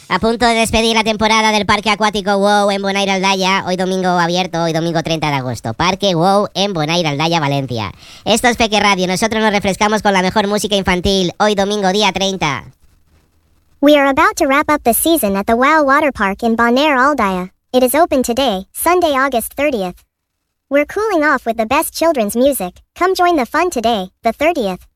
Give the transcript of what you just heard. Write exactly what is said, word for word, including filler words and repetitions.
A punto de despedir la temporada del Parque Acuático WOW en Bonaire Aldaya, hoy domingo abierto, hoy domingo treinta de agosto. Parque WOW en Bonaire Aldaya, Valencia. Esto es Peque Radio, nosotros nos refrescamos con la mejor música infantil, hoy domingo día treinta. We are about to wrap up the season at the WOW Water Park in Bonaire Aldaya. It is open today, Sunday, August thirtieth. We're cooling off with the best children's music. Come join the fun today, the thirtieth.